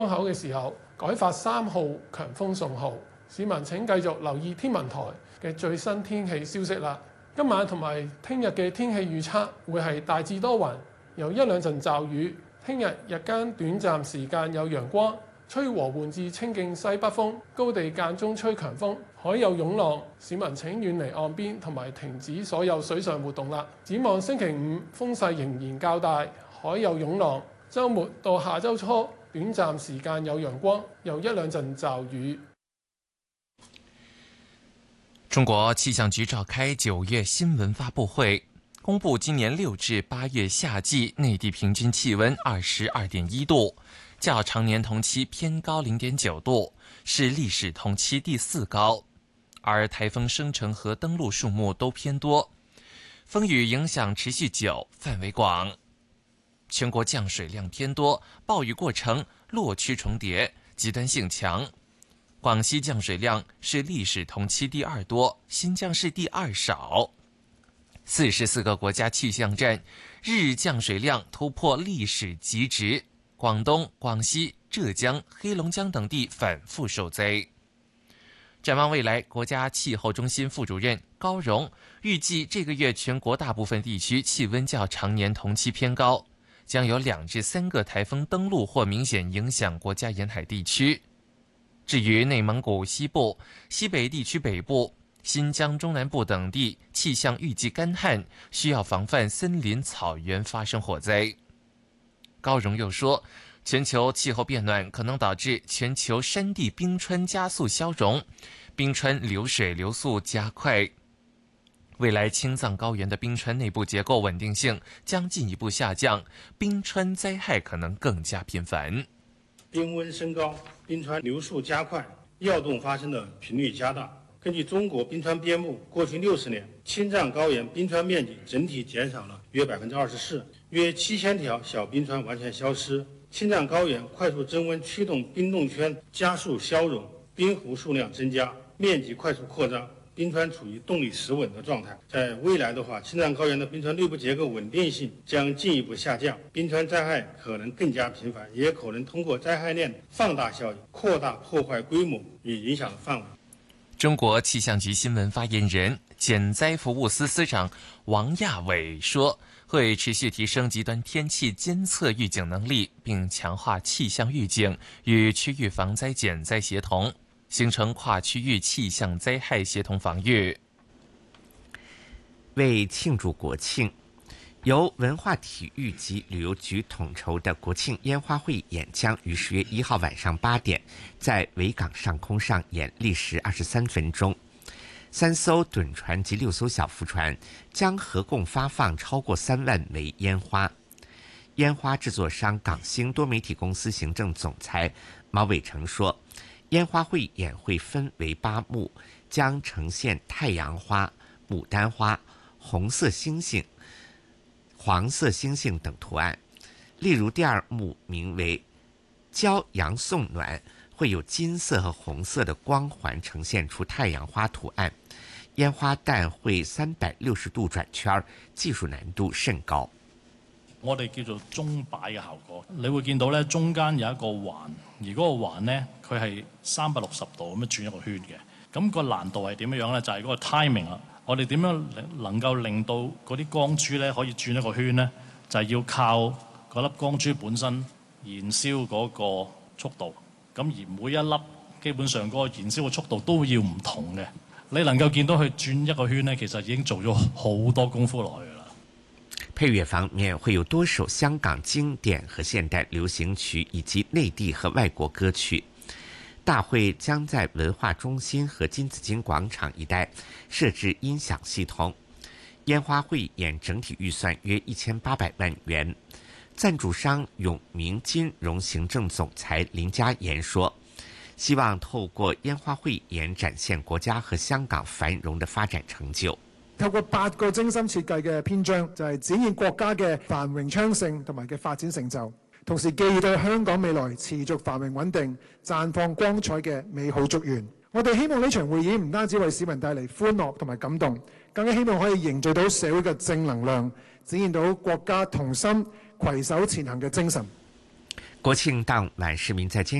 口嘅時候改發3號強風信號，市民請繼續留意天文台嘅最新天氣消息啦。今晚同埋聽日嘅天氣預測會係大致多雲，有1兩陣驟雨。聽日日間短暫時間有陽光，吹和緩至清勁西北風，高地間中吹強風，海有湧浪。市民請遠離岸邊同埋停止所有水上活動啦。展望星期五風勢仍然較大，海有湧浪。週末到下週初，短暫時間有陽光，有1兩陣驟雨。 中國氣象局召開9月新聞發佈會，公布今年6至8月夏季內地平均氣溫22.1度，較常年同期偏高0.9度，是歷史同期第4高。而颱風生成和登陸數目都偏多，風雨影響持續久，範圍廣。全國降水量偏多，暴雨過程落區重疊，極端性強。廣西降水量是歷史同期第2多，新疆是第2少。44個國家氣象站日降水量突破歷史極值，廣東、廣西、浙江、黑龍江等地反覆受災。展望未來，國家氣候中心副主任高榮預計這個月全國大部分地區氣溫較常年同期偏高，將有2至3個颱風登陸或明顯影響國家沿海地區。至於內蒙古西部、西北地區北部、新疆中南部等地，氣象預計乾旱，需要防範森林草原發生火災。高榮又說，全球氣候變暖可能導致全球山地冰川加速消融，冰川流水流速加快。未來青藏高原的冰川內部結構穩定性將進一步下降，冰川災害可能更加頻繁。 冰溫升高，冰川流速加快，躍動發生的頻率加大。根據中國冰川編目，過去60年，青藏高原冰川面積整體減少了約24%，約7000條小冰川完全消失。青藏高原快速增溫驅動冰凍圈加速消融，冰湖數量增加，面積快速擴張，冰川處於動力失穩的狀態。在未來的話，青藏高原的冰川內部結構穩定性將進一步下降，冰川災害可能更加頻繁，也可能通過災害鏈放大效應，擴大破壞規模與影響範圍。 中國氣象局新聞發言人、減災服務司司長王亞偉說，會持續提升極端天氣監測預警能力，並強化氣象預警與區域防災減災協同，形成跨區域氣象災害協同防禦。 為慶祝國慶，由文化體育及旅遊局統籌的國慶煙花匯演將於10月1號晚上8點在維港上空上演，歷時23分鐘。3艘躉船及6艘小浮船將合共發放超過3萬枚煙花。煙花製作商港星多媒體公司行政總裁毛偉成說，煙花匯演會分為8幕，將呈現太陽花、牡丹花、紅色星星、黃色星星等圖案。例如第2幕名為驕陽送暖，會有金色和紅色的光環呈現出太陽花圖案，煙花彈會360度轉圈，技術難度甚高。 我哋叫做鐘擺嘅效果，你會見到咧中間有一個環，而嗰個環咧佢係360度咁樣轉一個圈嘅。咁個難度係點樣咧？就係嗰個 timing 啦。我哋點樣能夠令到嗰啲光珠咧可以轉一個圈咧？就係要靠嗰粒光珠本身燃燒嗰個速度。咁而每一粒基本上嗰個燃燒嘅速度都要唔同嘅。你能夠見到佢轉一個圈咧，其實已經做咗好多功夫落去啦。 配樂方面會有多首香港經典和現代流行曲，以及內地和外國歌曲。大會將在文化中心和金紫荊廣場一帶設置音響系統。煙花匯演整體預算約1800萬元。贊助商永明金融行政總裁林家言說，希望透過煙花匯演展現國家和香港繁榮的發展成就。 透過8個精心設計嘅篇章，就係展現國家嘅繁榮昌盛同埋嘅發展成就，同時寄予對香港未來持續繁榮穩定、綻放光彩嘅美好祝願。我哋希望呢場匯演唔單止為市民帶嚟歡樂同埋感動，更加希望可以凝聚到社會嘅正能量，展現到國家同心攜手前行嘅精神。 国庆当晚，市民在街